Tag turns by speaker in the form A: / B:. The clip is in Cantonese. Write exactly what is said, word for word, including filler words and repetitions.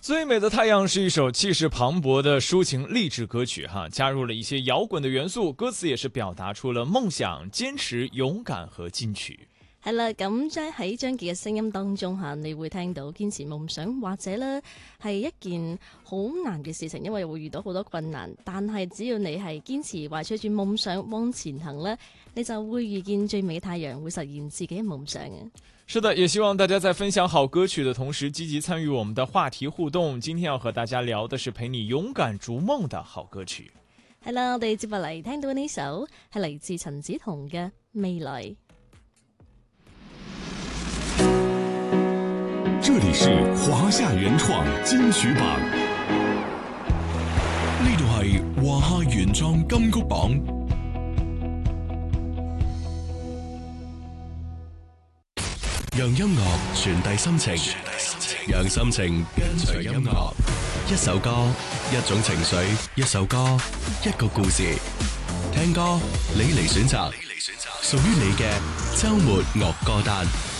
A: 最美的太阳是一首气勢磅礴的抒情勵志歌曲哈，加入了一些搖滾的元素，歌詞也是表達出了夢想、堅持、勇敢和進取。
B: 係啦，咁即係喺張傑嘅聲音當中嚇，你會聽到堅持夢想，或者呢係一件好難嘅事情，因為會遇到好多困難。但係只要你係堅持懷揣住夢想往前行呢，你就會遇見最美太陽，會實現自己嘅夢想嘅。
A: 是的，也希望大家在分享好歌曲的同時，積極參與我們的話題互動。今天要和大家聊的是陪你勇敢逐夢的好歌曲。
B: 係啦，我哋接落嚟聽到呢首係嚟自陳梓彤嘅《未來》。
C: 這裡是華夏原創金曲榜，呢度係華夏原創金曲榜。讓音樂傳遞心情，讓心情跟隨音樂。一首歌，一種情緒；一首歌，一個故事。聽歌，你嚟選擇，屬於你嘅週末樂歌單。